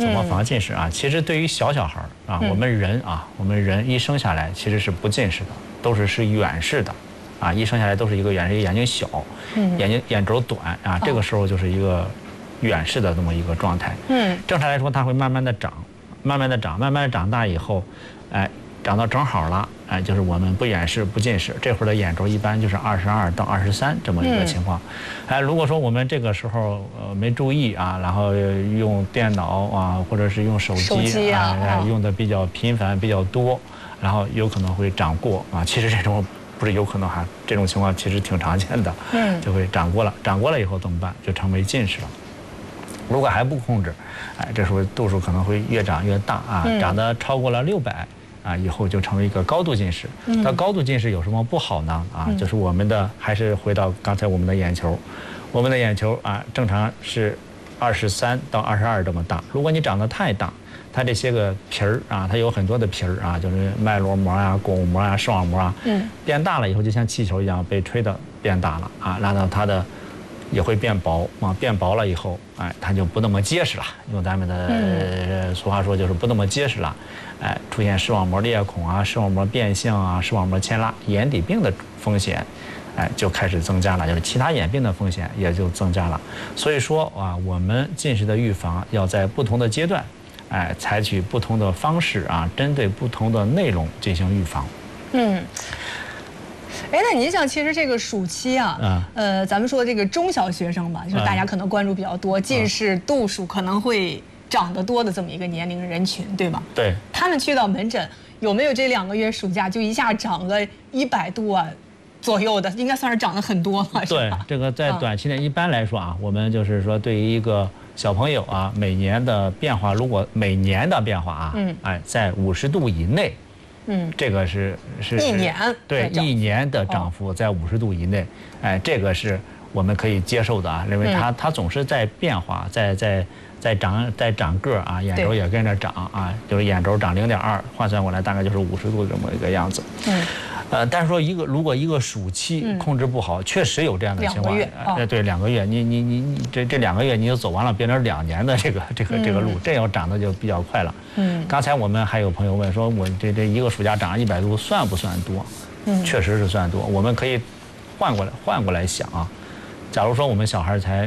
怎么防近视啊？其实对于小孩啊，我们人一生下来其实是不近视的，都是远视的，啊，一生下来都是一个远视，眼睛小，眼轴短啊，这个时候就是一个远视的这么一个状态。正常来说，它会慢慢的长，慢慢的长大以后，哎，长到正好了，哎，就是我们不远视不近视，这会儿的眼轴一般就是22到23这么一个情况。哎，如果说我们这个时候没注意啊，然后用电脑啊，或者是用手机用的比较频繁比较多，然后有可能会长过啊。其实这种不是有可能哈，这种情况其实挺常见的。就会长过了以后怎么办？就成为近视了。如果还不控制，哎，这时候度数可能会越长越大啊，长得超过了600。啊，以后就成为一个高度近视。那高度近视有什么不好呢？啊，就是我们的还是回到刚才我们的眼球，我们的眼球啊，正常是23到22这么大。如果你长得太大，它这些个皮儿啊，它有很多的皮儿啊，就是脉络膜啊、巩膜啊、视网膜啊，变大了以后就像气球一样被吹的变大了啊，然后它的也会变薄啊，变薄了以后，哎，它就不那么结实了。用咱们的俗话说，就是不那么结实了。哎，出现视网膜裂孔啊、视网膜变性啊、视网膜牵拉、眼底病的风险，哎，就开始增加了，就是其他眼病的风险也就增加了。所以说啊，我们近视的预防要在不同的阶段，哎，采取不同的方式啊，针对不同的内容进行预防。 哎，那您像其实这个暑期啊，咱们说这个中小学生吧，就是大家可能关注比较多，近视度数可能会长得多的这么一个年龄人群，对吧？ 对。 他们去到门诊，有没有这2个月暑假就一下长个100度啊左右的？应该算是长得很多了，是吧？ 对，这个在短期内一般来说啊，我们就是说对于一个小朋友啊，每年的变化，如果每年的变化啊，哎，在50度以内。这个是 1年， 对，1年的涨幅在50度以内，哎，这个是我们可以接受的啊，因为它总是在变化，在长个儿啊，眼轴也跟着长啊，就是眼轴长0.2，换算过来大概就是50度这么一个样子。但是说如果一个暑期控制不好，确实有这样的情况。对，2个月，你这2个月你就走完了，变成2年的这个路，这要长得就比较快了。刚才我们还有朋友问说，我这一个暑假长100度算不算多？确实是算多。我们可以换过来想啊，假如说我们小孩才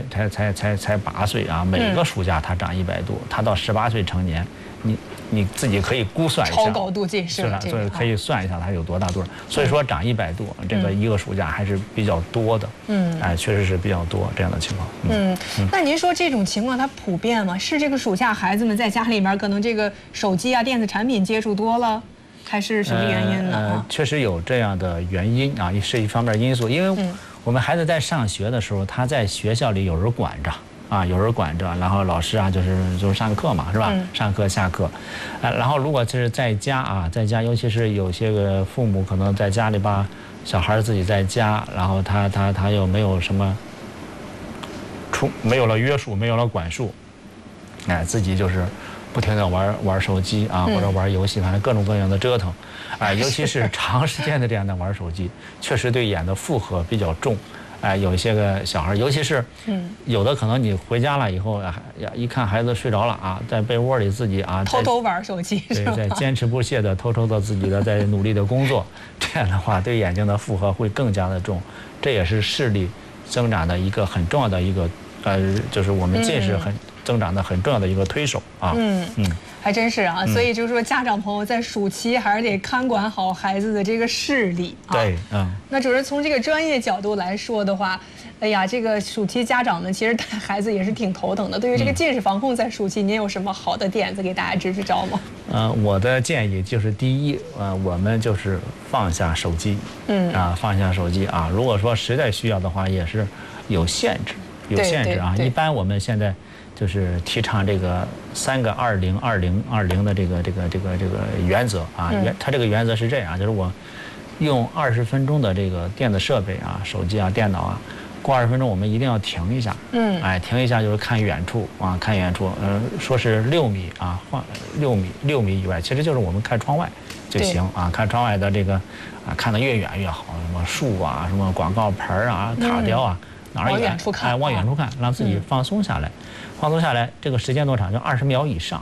8岁啊，每个暑假他长100度，他到18岁成年，你自己可以估算一下， 超高度近视了， 所以可以算一下它有多大度。所以说长100度，这个一个暑假还是比较多的。哎，确实是比较多这样的情况。 那您说这种情况它普遍吗？是这个暑假孩子们在家里面可能这个手机啊、电子产品接触多了，还是什么原因呢？ 确实有这样的原因啊，是一方面因素。因为我们孩子在上学的时候，他在学校里有人管着。有人管着，然后老师啊，就是上课嘛，是吧？上课下课，然后如果是在家啊，在家，尤其是有些个父母可能在家里吧，小孩自己在家，然后他又没有什么没有了约束，没有了管束，哎，自己就是不停的玩手机啊，或者玩游戏，反正各种各样的折腾，尤其是长时间的这样的玩手机，确实对眼的负荷比较重。哎，有一些个小孩，尤其是有的可能你回家了以后呀，一看孩子睡着了啊，在被窝里自己啊偷偷玩手机， 对，在坚持不懈的偷偷的自己的在努力的工作，这样的话对眼睛的负荷会更加的重，这也是视力增长的一个很重要的一个就是我们近视增长的很重要的一个推手啊。 还真是啊，所以就是说家长朋友在暑期还是得看管好孩子的这个视力啊。 对， 那主要是从这个专业角度来说的话，哎呀，这个暑期家长们其实带孩子也是挺头疼的。对于这个近视防控，在暑期您有什么好的点子给大家支支招吗？ 我的建议就是第一，我们就是放下手机，放下手机啊。如果说实在需要的话，也是有限制啊。一般我们现在就是提倡这个3个20-20-20的这个原则啊。它这个原则是这样，就是我用20分钟的这个电子设备啊，手机啊、电脑啊，过20分钟我们一定要停一下。哎，停一下就是看远处啊，看远处。说是6米啊，6米以外，其实就是我们看窗外就行啊。看窗外的这个啊，看得越远越好。什么树啊，什么广告牌啊、塔吊啊，哪儿远？ 往远处看， 往远处看，让自己放松下来。放松下来，这个时间多长？就20秒以上